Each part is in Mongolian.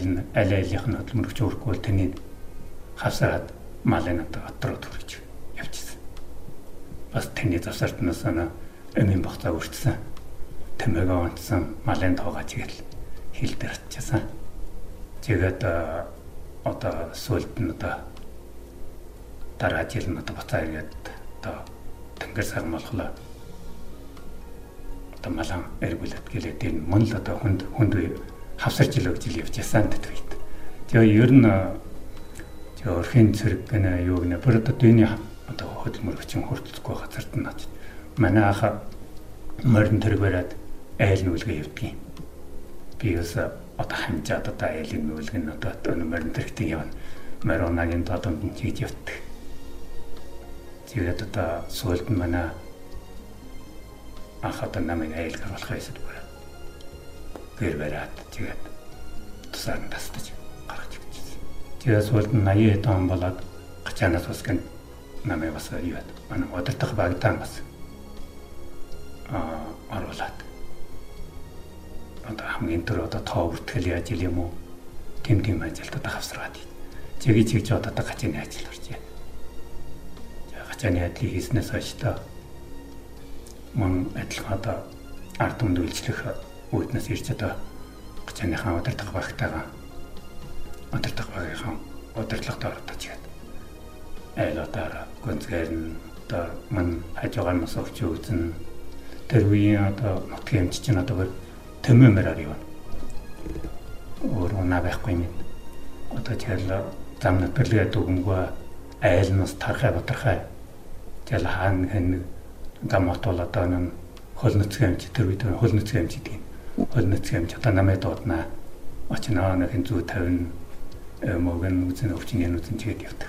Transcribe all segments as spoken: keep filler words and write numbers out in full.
айл нь аль айлынх нь хөдөлмөрч өөрөхгүй бол тэний хавсараад малын дотроо төрж явчихсан. Бас тэний завсартнаас ана эмийн багцаа үрдсэн. Тэмээг онцсон малын тоогоо чигээл хил дээр атчихсан. Тэгээд одоо сүлд нь одоо дараа жил нь одоо буцаа ирээд одоо тэнгэр сагм болохлоо. Одоо малан эргүүлээд гэлээд энэ мөн л одоо хүнд хүнд хавсарч ил гэж явж ясан гэдэг. Тэгээ ер нь тэгээ өрхийн цэрэг гэнэ юу гэнэ бүр одоо дүйний одоо хөдөлмөрчин хурцлахгүй газарт нь очив. Манай ах морин тэрэг бариад айл нүлгээ явдгийн. Би бас одоо хамжаад одоо айлын нүлэг нь одоо морин тэрэгтэй явна. Маронагийн дотоод нь чийж явдаг. Тэгээд одоо сүлд нь манай ах одоо намайг айл гаргах байсан бүр. Гэр бариад тэгээд тусаар нь тастаж гаргаж өгчихсэн. Тэгээд сүлд нь наяа хэдэн он болоод гачаанаас бас гэн намайг бас юу яд. Манай удирдах багтаан бас аа оруулаад. Одоо хамгийн түр одоо тоо бүртгэл яаж ил юм уу? Тэм тэм ажилтад хавсраад. Чиги чигч одоо гачааны ажил орж яа. Гачааны ажлыг хийснээс хойш та мөн адилхан одоо ард түмэнд үйлчлэх үүднээс ирж одоо гачааныхаа удирдах багтаагаа удирдах багийнхаа удирдлагад ордог чигээд айлуудаараа гонцгаар нь одоо мань хажуугаас овч үзэн тэр үеийн одоо нутгийн эмч чинь одоо тэмэмэраар явна. Өөрөө навахгүй юм. Одоо тэгэл зам нэрлэгээ дүгнгүй айлнаас тархай батархай тэгэл хаан хэн гамот бол одоо нэг хөл нүцгэн эмч тэр үед хөл нүцгэн эмч гэдэг. Хөл нүцгэн эмч одоо намайг дуудана. Очноо нэг зүү тавина мөгөн үзэн өвчний үзэн чигэд явдаг.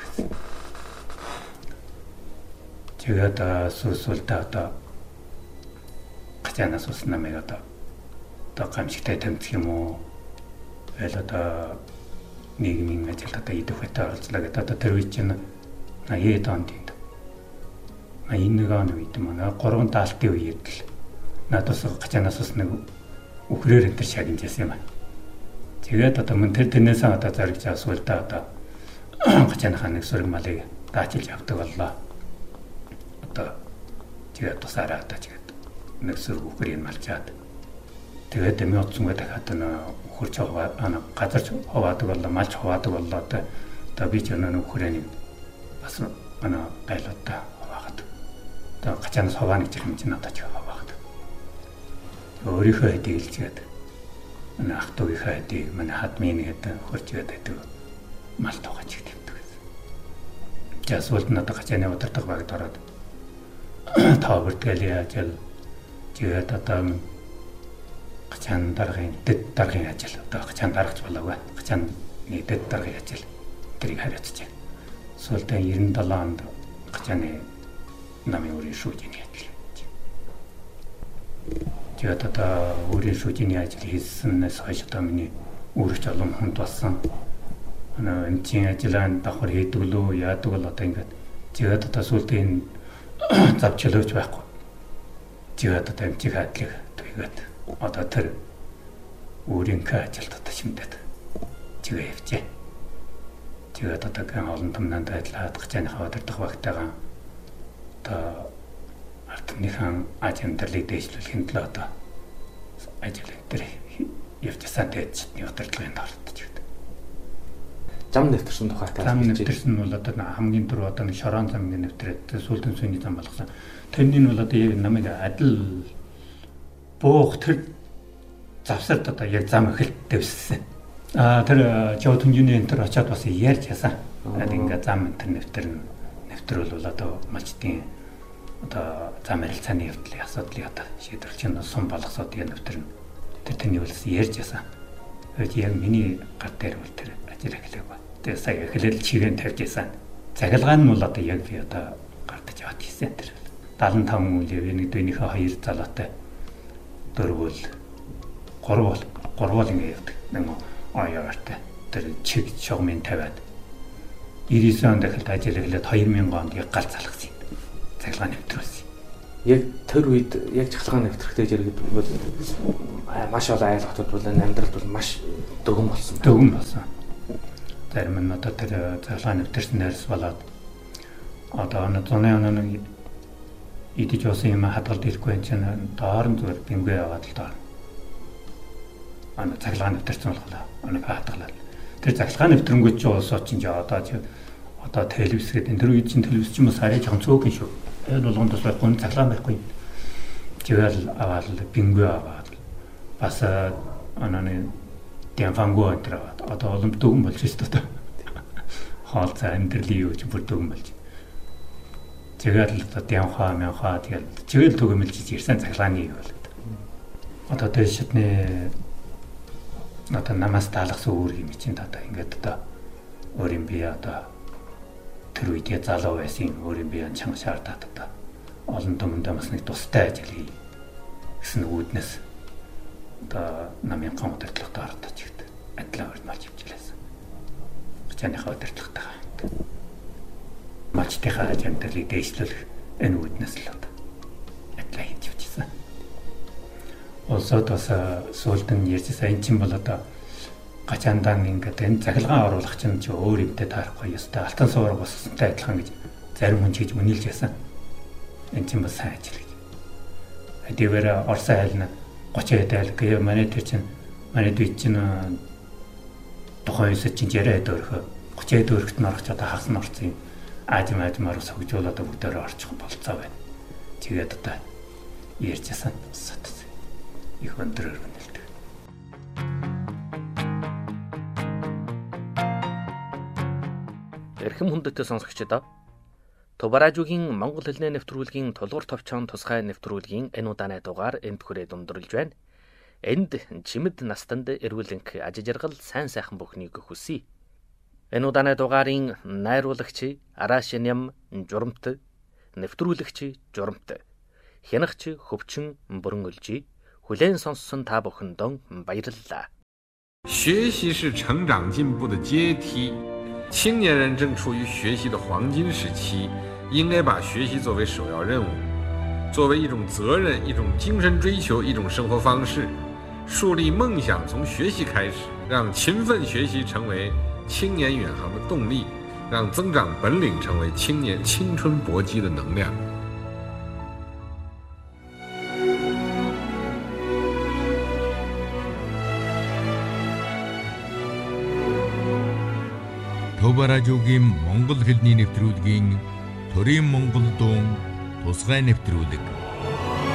Тэгээд сүсүүлдэ одоо гачаанаас ус намайг одоо одоо гамшигтай тэмцэх юм уу? Айл одоо нийгмийн ажилд одоо идэх хөтэ оролцлоо гэдэг одоо тэр үе чинь наяад онд юм. Аян нэг он үед манай гурван даалтын үед л надаас гачаанаас ус нэг үхрээр энэ шагнажсэн юм байна. Тэгээд одоо мөн тэр тэрнээс одоо зарж асуулт одоо гачааныхаа нэг сөрөг малыг даачилж авдаг боллоо. Одоо тэгээд тусаараа одоо тэгээд нэг сөрөг үхрийг малчаад тэгээд эмээ утсангаа дахиад хурж аваа газарч хуваадаг боллоо, малч хуваадаг боллоо. Одоо би ч өнөө үхрээний бас манай гайлуудаа хуваагаад одоо гачаанаас хуваана гэж юм чинь одоо ч хуваагаад өөрийнхөө хэдийг илжгээд манай ах дүүгийнхээ хэдийг манай хадмын гэдэг хурж байдаг мал тоогооч гэдэг. За сүлд нь одоо гачааны удирдах багт ороод таа бүртгэл яаж тэгээд одоо гачаан даргын дэд даргын ажил одоо гачаан даргач болоогүй гачааны дэд даргын ажил тэрийг хариуцж байна. Сүлдээ девяносто семь онд гачааны намын өөрийн шүүжиний ажил. Тэгээд одоо өөрийн шүүжиний ажил хийснээс хойш одоо миний өөрөч олон хүнд болсон. Манай эмчийн ажиллагаанд давхар хийдэг лөө яадаг бол одоо ингээд тэгээд одоо сүлдээ энэ завчлууч байхгүй. Тэгээд одоо эмчийн хадлыг тэгээд одоо тэр өөрийнхөө ажилд одоо шимдэд чигээ явжээ. Тэгээд одоо гэн олон томнанд ажиллаад гачааныхаа удирдах багтаагаа одоо ардныхан аж амьдралыг дэвшлүүлэхийн төлөө одоо ажил дээр явжсан дээдчдний удирдлагын оролдож байна. Зам нэвтэрсэн тухай та зам нэвтэрсэн нь бол одоо хамгийн түрүү одоо нэг шорон замын нэвтрээд сүүлдэн сүүний зам болгосон. Тэрний нь бол одоо яг намайг адил буух тэр завсарт одоо яг зам эхэлт дэвссэн. Аа тэр жоо түнжиний энэ төр очиад бас ярьж ясан. Аа ингээ зам энэ нэвтэр нэвтрүүл бол одоо малчдын одоо зам арилцааны явдлын асуудлыг одоо шийдвэрлэж чинь сум болгосоод яг нэвтэр тэр тэний бол ярьж ясан. Тэгээд яг миний гар дээр бол тэр ажил эхлэв. Тэгээд сая эхлэл чигээр тавьж ясан. Захилгаан нь бол одоо яг би одоо гардаж яваад хийсэн тэр. даалан таван үеэр нэг дөнийхөө хоёр залуутай дөрвөл гурвал гурвал ингэ явдаг. Нэг аяартай тэр чиг шогмын тавиад девяносто онд дахиад ажил эхлээд две тысячи онд яг гал залгасан. Цахилгаан нэвтрүүлсэн. яг тэр үед яг цахилгаан нэвтрэгтэй зэрэг бол маш олон айл хотод бол амьдралд бол маш дөгөн болсон. Дөгөн болсон. Зарим нь одоо тэр цахилгаан нэвтрснээс болоод одоо нэг зуны оноо идэж уусан юм хадгалд ирэхгүй чинь доор нь зүгээр бимгээ яваад л доор. Ана цахилгаан нэвтрсэн болохоор оноо хадгалаад. Тэр цахилгаан нэвтрэнгүүд чинь уусаа чинь одоо одоо телевиз гэдэг энэ төр үед чинь телевиз чинь бас арай жоохон цөөхөн шүү. Айл болгонд бас байхгүй цахилгаан байхгүй. Тэгэл аваад бингүй аваад бас ананы дэмфангуу энэ одоо олон дөгөн болж шүү дээ. Хаал цаа амьдралын юу ч бүр дөгөн болж. Тэгэл одоо дэмхаа мянхаа тэгэл чигээр төгөмөлж ирсэн цахилгааны юу бол. Одоо тэр шатны одоо намаас таалгасан өөр юм чинь одоо ингээд одоо өөр юм би одоо тэр үедээ залуу байсан өөр юм би чанга шаардаад одоо олон түмэндээ бас нэг тустай ажил хий гэсэн үүднээс одоо намын ган удирдлагад ордож игд адилхан урьдмалж явжлаасан. Чаныхаа удирдлагатайгаа мачтайхаа ажиндалыг дэвшлэх энэ үүднээс л одоо адилхан хийж явжсэн. Олсод бас сүүлдэн ярьжсэн энэ чинь бол одоо гачаандаа ингээд энэ цахилгаан оруулах чинь ч өөр юмтай таарахгүй ёстой. Алтан суураг босгосонтой адилхан гэж зарим хүн чийж үнэлж ясан. Энэ чинь бас сайн ажил гэж. Хэдийгээр Орсын айлна гочоо дээл гээ манай тэр чинь манай дүйд чинь тухайн үсэд чинь яриа дөөрхөө гочоо дөөрхөт нь орох ч одоо хагас нь орсон юм. Аажим аажмаар согжуулаад бүгдээрээ орчих болцоо байна. Тэгээд одоо ярьж ясан. Их өндрөр үнэлдэг. Эрхэм хүндэт сонсогчдоо Тубаражуугийн Монгол хэлний нэвтрүүлгийн тулгуур товчон тусгай нэвтрүүлгийн энэ удааны дугаар энд хүрээд өндөрлж байна. Энд чимэд настанд эрүүлэнх аж жаргал сайн сайхан бүхнийг хүсье. Энэ удааны дугаарын найруулагч Арашиням журамт, нэвтрүүлэгч журамт, хянагч хөвчин бүрэн өлжи, хүлээн сонссон та бүхэндээ баярлалаа. 学习是成长进步的阶梯。 青年人正处于学习的黄金时期，应该把学习作为首要任务，作为一种责任、一种精神追求、一种生活方式，树立梦想从学习开始，让勤奋学习成为青年远航的动力，让增长本领成为青年青春搏击的能量。 Тубаражуугийн Монгол хэлний нэвтрүүлгийн төрийн монгол дуун тусгай нэвтрүүлэг